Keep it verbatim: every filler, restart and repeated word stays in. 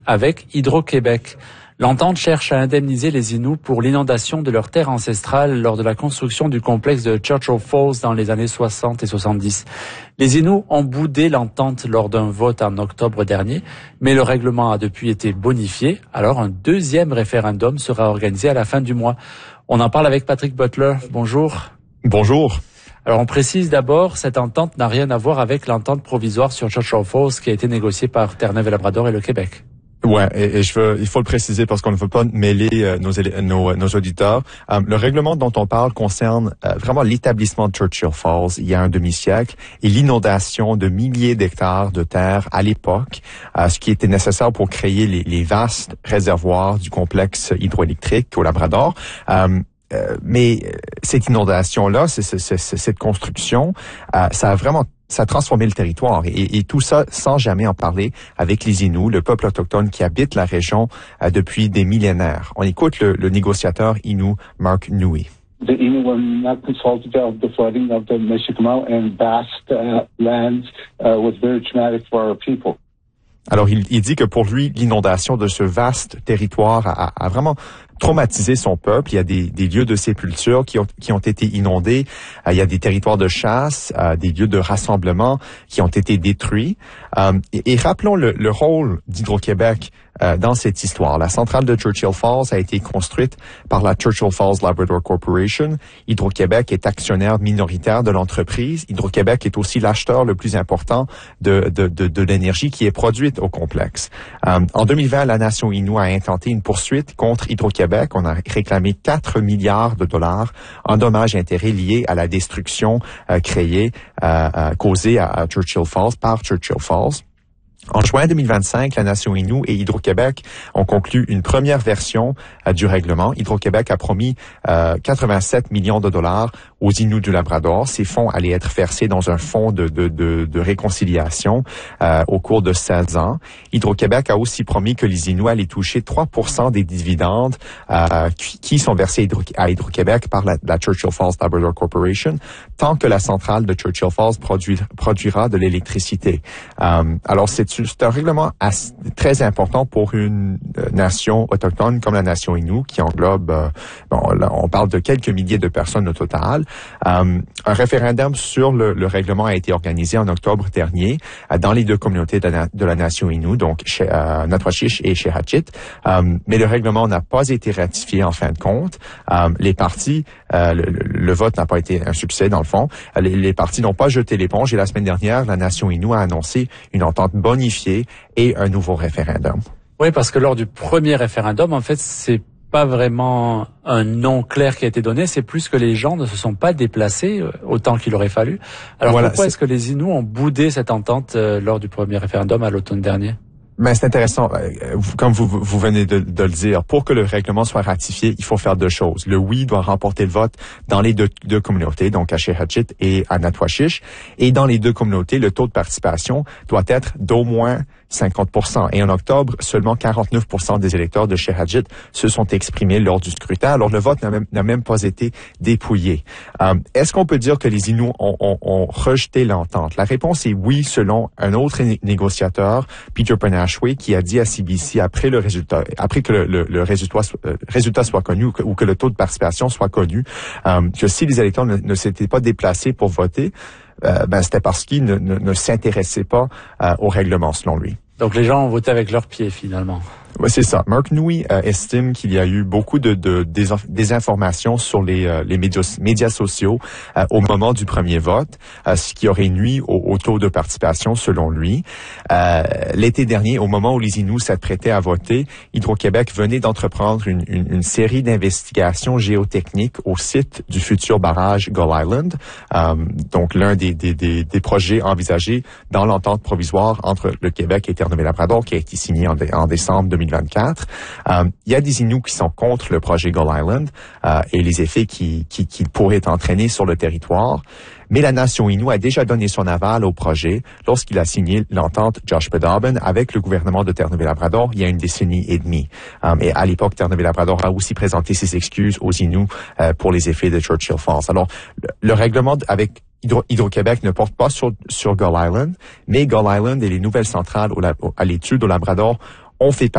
avec Hydro-Québec. L'entente cherche à indemniser les Inuits pour l'inondation de leurs terres ancestrales lors de la construction du complexe de Churchill Falls dans les années soixante et soixante-dix. Les Inuits ont boudé l'entente lors d'un vote en octobre dernier, mais le règlement a depuis été bonifié. Alors un deuxième référendum sera organisé à la fin du mois. On en parle avec Patrick Butler. Bonjour. Bonjour. Alors on précise d'abord, cette entente n'a rien à voir avec l'entente provisoire sur Churchill Falls qui a été négociée par Terre-Neuve-et-Labrador et le Québec. Ouais, et, et je veux, il faut le préciser parce qu'on ne veut pas mêler euh, nos, nos, nos auditeurs. Euh, le règlement dont on parle concerne euh, vraiment l'établissement de Churchill Falls il y a un demi-siècle et l'inondation de milliers d'hectares de terre à l'époque, euh, ce qui était nécessaire pour créer les, les vastes réservoirs du complexe hydroélectrique au Labrador. Euh, euh, mais cette inondation-là, c'est, c'est, c'est, cette construction, euh, ça a vraiment ça a transformé le territoire et, et tout ça sans jamais en parler avec les Inuits, le peuple autochtone qui habite la région euh, depuis des millénaires. On écoute le, le négociateur Innu Mark Nui. The Inuit were not consulted of the flooding of the Michigamme and vast uh, lands uh, was very traumatic for our people. Alors, il, il dit que pour lui, l'inondation de ce vaste territoire a, a vraiment traumatisé son peuple. Il y a des, des lieux de sépulture qui ont, qui ont été inondés. Euh, il y a des territoires de chasse, euh, des lieux de rassemblement qui ont été détruits. Euh, et, et rappelons le, le rôle d'Hydro-Québec euh, dans cette histoire. La centrale de Churchill Falls a été construite par la Churchill Falls Labrador Corporation. Hydro-Québec est actionnaire minoritaire de l'entreprise. Hydro-Québec est aussi l'acheteur le plus important de, de, de, de l'énergie qui est produite au complexe. Euh, en deux mille vingt, la nation Innu a intenté une poursuite contre Hydro-Québec. On a réclamé quatre milliards de dollars en dommages et intérêts liés à la destruction euh, créée, euh, euh, causée à, à Churchill Falls par Churchill Falls. En juin deux mille vingt-cinq, la nation Innu et Hydro-Québec ont conclu une première version euh, du règlement. Hydro-Québec a promis euh, quatre-vingt-sept millions de dollars aux Inuits du Labrador. Ces fonds allaient être versés dans un fonds de, de, de, de réconciliation euh, au cours de seize ans. Hydro-Québec a aussi promis que les Inuits allaient toucher trois pour cent des dividendes euh, qui, qui sont versés à Hydro-Québec par la, la Churchill Falls Labrador Corporation tant que la centrale de Churchill Falls produit, produira de l'électricité. Euh, alors, c'est C'est un règlement assez, très important pour une euh, nation autochtone comme la nation Innu, qui englobe, euh, bon, là, on parle de quelques milliers de personnes au total. Euh, un référendum sur le, le règlement a été organisé en octobre dernier euh, dans les deux communautés de la, de la nation Innu, donc chez euh, Natwachish et chez Hatchit. Euh, mais le règlement n'a pas été ratifié en fin de compte. Euh, les partis, euh, le, le vote n'a pas été un succès dans le fond. Les, les partis n'ont pas jeté l'éponge et la semaine dernière, la nation Innu a annoncé une entente bonne et un nouveau référendum. Oui, parce que lors du premier référendum, en fait, c'est pas vraiment un non clair qui a été donné, c'est plus que les gens ne se sont pas déplacés autant qu'il aurait fallu. Alors voilà, pourquoi est-ce que les Inuits ont boudé cette entente euh, lors du premier référendum à l'automne dernier? Ben, c'est intéressant. Comme vous, vous venez de, de le dire, pour que le règlement soit ratifié, il faut faire deux choses. Le oui doit remporter le vote dans les deux, deux communautés, donc à Chehatchit et à Natwachish. Et dans les deux communautés, le taux de participation doit être d'au moins cinquante pour cent. Et en octobre, seulement quarante-neuf pour cent des électeurs de Chehatchit se sont exprimés lors du scrutin. Alors le vote n'a même, n'a même pas été dépouillé. Euh, est-ce qu'on peut dire que les Inuits ont, ont, ont rejeté l'entente? La réponse est oui, selon un autre né- négociateur, Peter Pernashwe, qui a dit à C B C après le résultat, après que le, le, le résultat, euh, résultat soit connu ou que, ou que le taux de participation soit connu, euh, que si les électeurs ne, ne s'étaient pas déplacés pour voter, euh, ben c'était parce qu'ils ne, ne, ne s'intéressaient pas euh, au règlement, selon lui. Donc les gens ont voté avec leurs pieds finalement. Oui, c'est ça. Mark Nui euh, estime qu'il y a eu beaucoup de, de désinformation sur les, euh, les médias, médias sociaux euh, au moment du premier vote, euh, ce qui aurait nui au, au taux de participation selon lui. Euh, l'été dernier, au moment où les Inuits s'apprêtaient à voter, Hydro-Québec venait d'entreprendre une, une, une série d'investigations géotechniques au site du futur barrage Gull Island, euh, donc l'un des, des, des, des projets envisagés dans l'entente provisoire entre le Québec et Terre-Neuve-et-Labrador qui a été signé en, en décembre deux mille vingt-quatre. Euh, il y a des Inuits qui sont contre le projet Gull Island euh, et les effets qu'il qui, qui pourrait entraîner sur le territoire. Mais la nation Innu a déjà donné son aval au projet lorsqu'il a signé l'entente Josh Pedobin avec le gouvernement de Terre-Neuve-et-Labrador il y a une décennie et demie. Um, et à l'époque, Terre-Neuve-et-Labrador a aussi présenté ses excuses aux Inuits euh, pour les effets de Churchill Falls. Alors, le, le règlement avec Hydro, Hydro-Québec ne porte pas sur, sur Gull Island, mais Gull Island et les nouvelles centrales au, à l'étude au Labrador ont fait